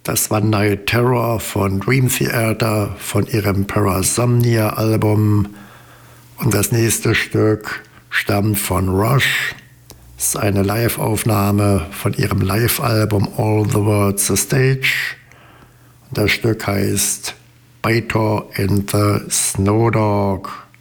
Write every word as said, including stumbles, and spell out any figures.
Das war Night Terror von Dream Theater von ihrem Parasomnia-Album. Und das nächste Stück stammt von Rush. Es ist eine Live-Aufnahme von ihrem Live-Album All the World's a Stage. Und das Stück heißt Biter and the Snow Dog.